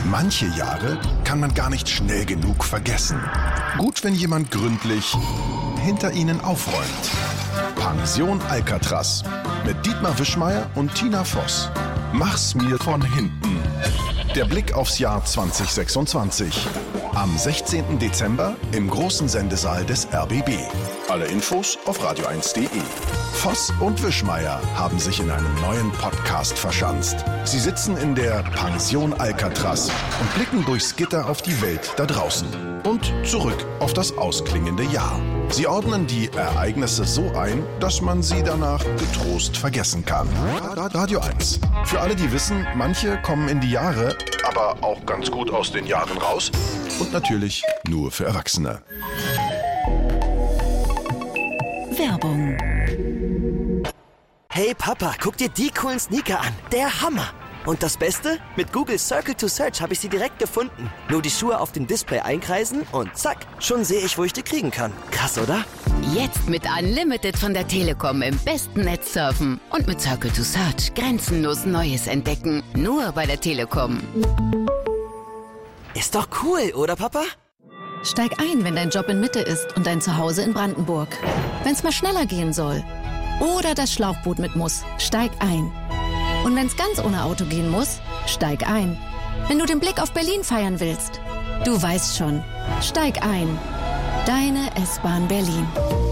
Manche Jahre kann man gar nicht schnell genug vergessen. Gut, wenn jemand gründlich hinter ihnen aufräumt. Pension Alcatraz mit Dietmar Wischmeier und Tina Voss. Mach's mir von hinten. Der Blick aufs Jahr 2026. Am 16. Dezember im großen Sendesaal des RBB. Alle Infos auf radio1.de. Voss und Wischmeier haben sich in einem neuen Podcast verschanzt. Sie sitzen in der Pension Alcatraz und blicken durchs Gitter auf die Welt da draußen und zurück auf das ausklingende Jahr. Sie ordnen die Ereignisse so ein, dass man sie danach getrost vergessen kann. Radio 1. Für alle, die wissen, manche kommen in die Jahre, aber auch ganz gut aus den Jahren raus. Und natürlich nur für Erwachsene. Werbung. Hey Papa, guck dir die coolen Sneaker an. Der Hammer. Und das Beste? Mit Google Circle to Search habe ich sie direkt gefunden. Nur die Schuhe auf dem Display einkreisen und zack, schon sehe ich, wo ich die kriegen kann. Krass, oder? Jetzt mit Unlimited von der Telekom im besten Netz surfen. Und mit Circle to Search grenzenlos Neues entdecken. Nur bei der Telekom. Ist doch cool, oder Papa? Steig ein, wenn dein Job in Mitte ist und dein Zuhause in Brandenburg. Wenn's mal schneller gehen soll. Oder das Schlauchboot mit muss. Steig ein. Und wenn's ganz ohne Auto gehen muss, steig ein. Wenn du den Blick auf Berlin feiern willst, du weißt schon, steig ein. Deine S-Bahn Berlin.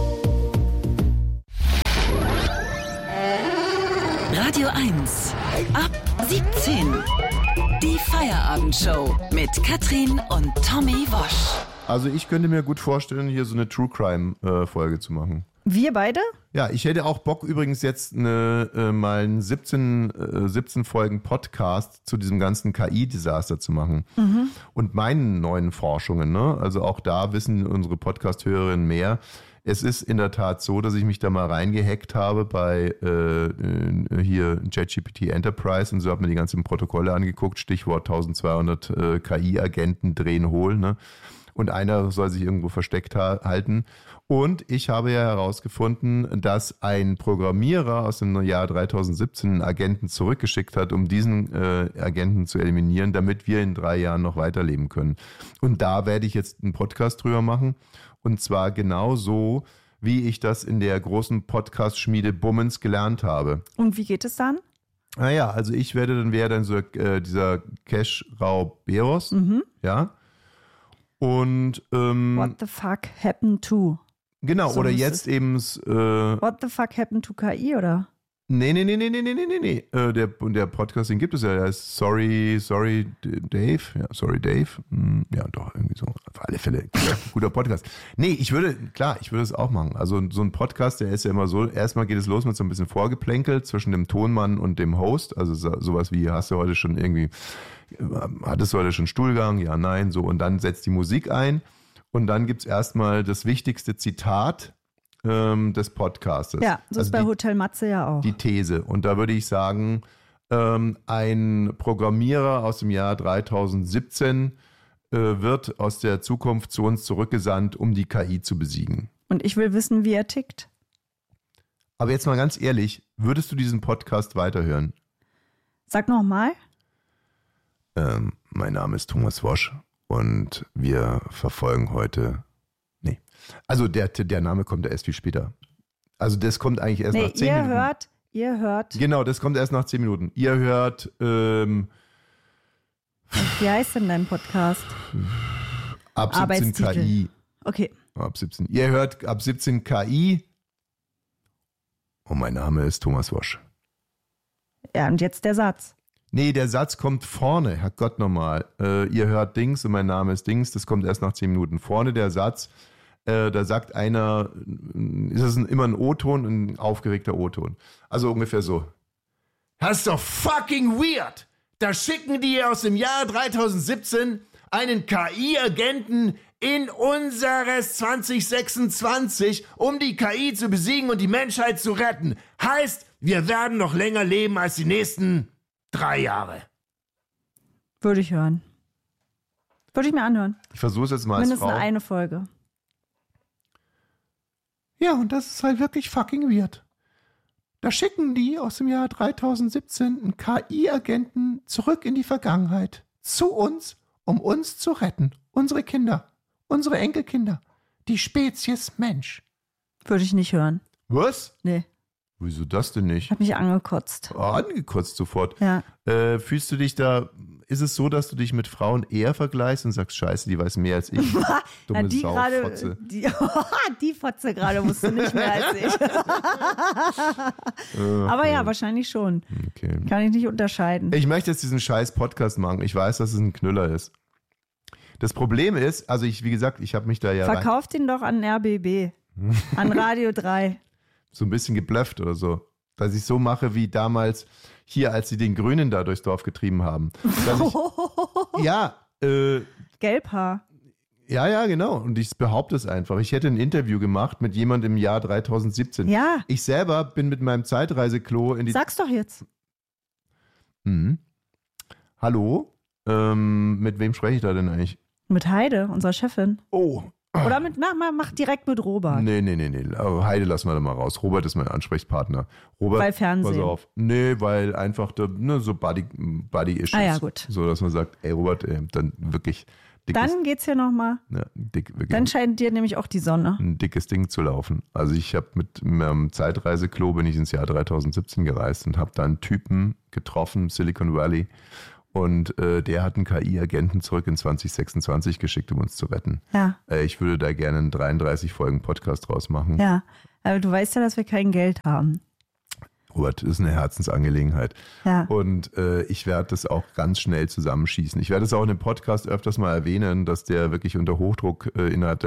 Radio 1. Ab 17. Die Feierabendshow mit Katrin und Tommy Wosch. Also ich könnte mir gut vorstellen, hier so eine True Crime Folge zu machen. Wir beide? Ja, ich hätte auch Bock übrigens jetzt mal einen 17 Folgen Podcast zu diesem ganzen KI-Desaster zu machen. Mhm. Und meinen neuen Forschungen, ne? Also auch da wissen unsere Podcast-Hörerinnen mehr. Es ist in der Tat so, dass ich mich da mal reingehackt habe bei hier ChatGPT Enterprise und so habe mir die ganzen Protokolle angeguckt, Stichwort 1200 KI-Agenten drehen hohl, ne? Und einer soll sich irgendwo versteckt halten. Und ich habe ja herausgefunden, dass ein Programmierer aus dem Jahr 2017 einen Agenten zurückgeschickt hat, um diesen Agenten zu eliminieren, damit wir in 3 Jahren noch weiterleben können. Und da werde ich jetzt einen Podcast drüber machen. Und zwar genau so, wie ich das in der großen Podcast-Schmiede Bummens gelernt habe. Und wie geht es dann? Naja, also ich wäre dann so dieser Cash-Raub Beros, ja. Und What the fuck happened to? Genau, So oder ist jetzt es. eben What the fuck happened to KI, oder? Nee. Der Podcast, den gibt es ja, der heißt Sorry Dave. Ja, Sorry Dave. Ja, doch, irgendwie so. Auf alle Fälle, guter Podcast. Nee, ich würde es auch machen. Also so ein Podcast, der ist ja immer so, erstmal geht es los mit so ein bisschen Vorgeplänkel zwischen dem Tonmann und dem Host. Also sowas wie, hattest du heute schon Stuhlgang? Ja, nein, so. Und dann setzt die Musik ein. Und dann gibt es erstmal das wichtigste Zitat des Podcastes. Ja, so ist bei Hotel Matze ja auch. Die These. Und da würde ich sagen, ein Programmierer aus dem Jahr 2017 wird aus der Zukunft zu uns zurückgesandt, um die KI zu besiegen. Und ich will wissen, wie er tickt. Aber jetzt mal ganz ehrlich, würdest du diesen Podcast weiterhören? Sag nochmal. Mein Name ist Thomas Wosch und wir verfolgen heute... Nee, also der Name kommt ja erst viel später. Also das kommt eigentlich erst nach 10 Minuten. Ihr hört. Genau, das kommt erst nach 10 Minuten. Ihr hört... Wie heißt denn dein Podcast? Ab 17 Arbeitstitel. KI. Okay. Ab 17. Ihr hört ab 17 KI. Und mein Name ist Thomas Wosch. Ja, und jetzt der Satz. Nee, der Satz kommt vorne. Herrgott nochmal. Ihr hört Dings und mein Name ist Dings. Das kommt erst nach 10 Minuten. Vorne der Satz, da sagt einer, ist es immer ein O-Ton, ein aufgeregter O-Ton. Also ungefähr so. Das ist doch fucking weird. Da schicken die aus dem Jahr 2017 einen KI-Agenten in unseres 2026, um die KI zu besiegen und die Menschheit zu retten. Heißt, wir werden noch länger leben als die nächsten 3 Jahre. Würde ich hören. Würde ich mir anhören. Ich versuche es jetzt mal als Mindestens Frau. eine Folge. Ja, und das ist halt wirklich fucking weird. Da schicken die aus dem Jahr 2017 einen KI-Agenten zurück in die Vergangenheit zu uns, um uns zu retten. Unsere Kinder, unsere Enkelkinder, die Spezies Mensch. Würde ich nicht hören. Was? Nee, Wieso das denn nicht? hat mich angekotzt. Oh, angekotzt sofort. Ja. Fühlst du dich da, ist es so, dass du dich mit Frauen eher vergleichst und sagst, scheiße, die weiß mehr als ich? Dumme die Sau, gerade, Fotze. die Fotze gerade wusste nicht mehr als ich. Aber ja, wahrscheinlich schon. Okay. Kann ich nicht unterscheiden. Ich möchte jetzt diesen scheiß Podcast machen. Ich weiß, dass es ein Knüller ist. Das Problem ist, also wie gesagt, ich habe mich da ja Verkauft ihn doch an RBB, an Radio 3. so ein bisschen geblufft oder so. Dass ich so mache wie damals hier, als sie den Grünen da durchs Dorf getrieben haben. Dass ich, Gelbhaar. ja, genau. Und ich behaupte es einfach. Ich hätte ein Interview gemacht mit jemandem im Jahr 2017. Ja. Ich selber bin mit meinem Zeitreiseklo in die... Sag's doch jetzt. Hallo? Mit wem spreche ich da denn eigentlich? Mit Heide, unserer Chefin. Oh. Oder mach direkt mit Robert. Nee. Oh, Heide lassen wir da mal raus. Robert ist mein Ansprechpartner. Robert, Weil Fernsehen. pass auf. Nee, weil einfach so Buddy-Issues. Ah ja, gut. So, dass man sagt, ey Robert, dann wirklich dickes, Dann geht's hier nochmal. wirklich Dann scheint dir nämlich auch die Sonne. ein dickes Ding zu laufen. Also ich habe mit meinem Zeitreiseklo bin ich ins Jahr 2017 gereist und habe da einen Typen getroffen, Silicon Valley. Und der hat einen KI-Agenten zurück in 2026 geschickt, um uns zu retten. Ja. Ich würde da gerne einen 33-Folgen-Podcast draus machen. Ja. Aber du weißt ja, dass wir kein Geld haben. Robert, das ist eine Herzensangelegenheit. Ja. Und ich werde das auch ganz schnell zusammenschießen. Ich werde es auch in dem Podcast öfters mal erwähnen, dass der wirklich unter Hochdruck innerhalb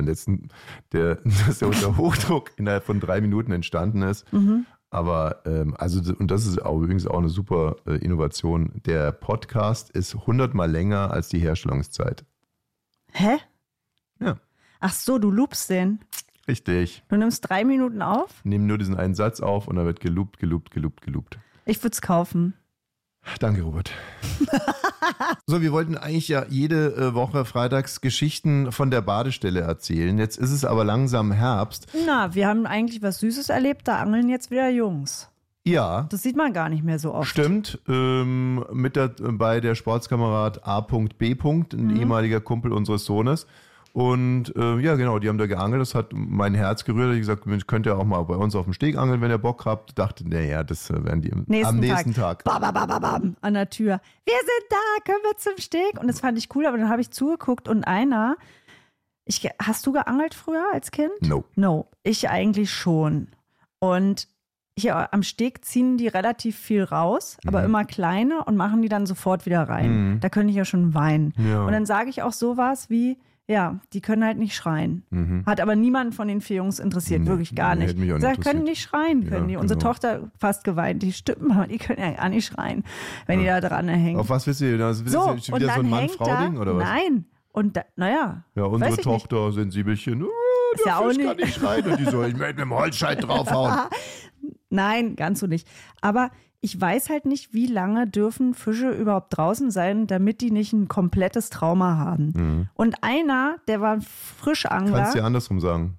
innerhalb von 3 Minuten entstanden ist. Mhm. Aber und das ist auch übrigens auch eine super Innovation. Der Podcast ist 100-mal länger als die Herstellungszeit. Hä? Ja, Ach so, du loopst den. richtig. Du nimmst 3 Minuten auf? Nehmen nur diesen einen Satz auf und dann wird geloopt. Ich würde es kaufen. Danke, Robert. So, wir wollten eigentlich ja jede Woche freitags Geschichten von der Badestelle erzählen. Jetzt ist es aber langsam Herbst. Na, wir haben eigentlich was Süßes erlebt. Da angeln jetzt wieder Jungs. Ja, Das sieht man gar nicht mehr so oft. stimmt. Bei der Sportskamerad A.B. Ein ehemaliger Kumpel unseres Sohnes. Und ja, genau, die haben da geangelt. Das hat mein Herz gerührt. Ich gesagt, Mensch, könnt ihr auch mal bei uns auf dem Steg angeln, wenn ihr Bock habt. Dachte, naja, das werden die am nächsten Tag. Bam, bam, bam, bam, an der Tür. Wir sind da, können wir zum Steg? Und das fand ich cool, aber dann habe ich zugeguckt und hast du geangelt früher als Kind? No, ich eigentlich schon. Und hier am Steg ziehen die relativ viel raus, aber immer kleine und machen die dann sofort wieder rein. Da könnte ich ja schon weinen. Ja. Und dann sage ich auch sowas wie, ja, die können halt nicht schreien. Hat aber niemanden von den 4 Jungs interessiert, wirklich gar nicht. Hätte mich auch nicht Sagt, können interessiert. nicht schreien, können die. Ja, Unsere genau. Tochter fast geweint, die stimmt, aber die können ja gar nicht schreien, wenn die da dran hängen. Auf was wisst ihr? Das ist So, jetzt und wieder so dann ein hängt Mann-Frau-Ding oder was? Nein. Und naja, Ja, weiß unsere ich Tochter, Sensibelchen, Ist der ja auch Fisch nicht- kann nicht schreien. Und die so, ich möchte mit dem Holzscheit draufhauen. Nein, ganz so nicht. Aber ich weiß halt nicht, wie lange dürfen Fische überhaupt draußen sein, damit die nicht ein komplettes Trauma haben. Und einer, der war ein Frischangler. Kannst du ja andersrum sagen.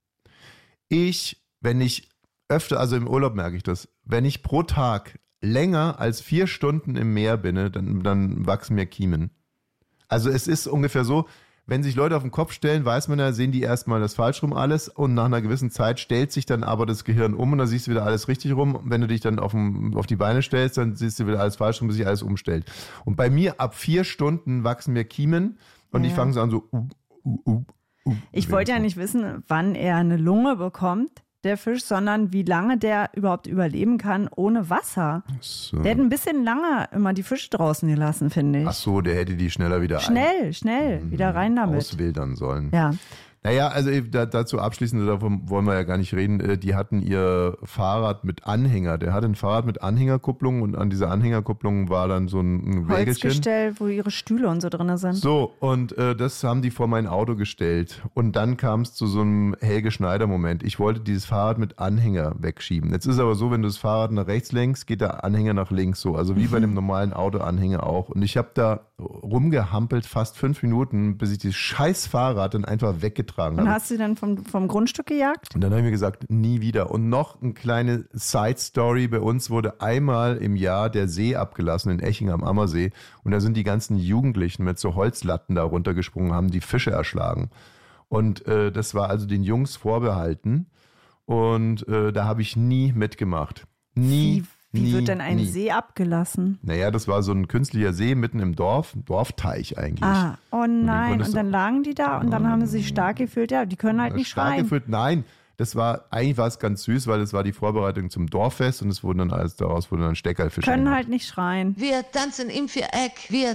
Wenn ich öfter, also im Urlaub merke ich das, wenn ich pro Tag länger als 4 Stunden im Meer bin, dann wachsen mir Kiemen. Also es ist ungefähr so, wenn sich Leute auf den Kopf stellen, weiß man ja, sehen die erstmal das falsch rum alles und nach einer gewissen Zeit stellt sich dann aber das Gehirn um und dann siehst du wieder alles richtig rum. Wenn du dich dann auf die Beine stellst, dann siehst du wieder alles falsch rum, bis sich alles umstellt. Und bei mir ab 4 Stunden wachsen mir Kiemen und ich fange so an so Ich wollte ja nicht wissen, wann er eine Lunge bekommt, der Fisch, sondern wie lange der überhaupt überleben kann ohne Wasser. So. Der hat ein bisschen lange immer die Fische draußen gelassen, finde ich. Ach so, der hätte die schneller wieder Schnell, wieder rein damit. auswildern sollen. Ja. Naja, also dazu abschließend, davon wollen wir ja gar nicht reden, die hatten ihr Fahrrad mit Anhänger. Der hatte ein Fahrrad mit Anhängerkupplung und an dieser Anhängerkupplung war dann so ein Wägelchen. Holzgestell, wo ihre Stühle und so drin sind. So, und das haben die vor mein Auto gestellt. Und dann kam es zu so einem Helge Schneider-Moment. Ich wollte dieses Fahrrad mit Anhänger wegschieben. Jetzt ist es aber so, wenn du das Fahrrad nach rechts lenkst, geht der Anhänger nach links so. Also wie bei einem normalen Autoanhänger auch. Und ich habe da rumgehampelt fast 5 Minuten, bis ich dieses scheiß Fahrrad dann einfach weggetragen getragen Und habe. hast du dann vom Grundstück gejagt? Und dann habe ich mir gesagt, nie wieder. Und noch eine kleine Side-Story. Bei uns wurde einmal im Jahr der See abgelassen in Eching am Ammersee. Und da sind die ganzen Jugendlichen mit so Holzlatten da runtergesprungen, haben die Fische erschlagen. Und das war also den Jungs vorbehalten. Und da habe ich nie mitgemacht. Wie wird denn ein See abgelassen? Naja, das war so ein künstlicher See mitten im Dorf, ein Dorfteich eigentlich. Ah, oh nein, und dann lagen die da und dann haben sie sich stark gefühlt. Ja, die können halt nicht stark schreien. Gefühlt, nein, eigentlich war es ganz süß, weil es war die Vorbereitung zum Dorffest und daraus wurden dann Steckerlfische. Können halt nicht schreien. Wir tanzen im Viereck, wir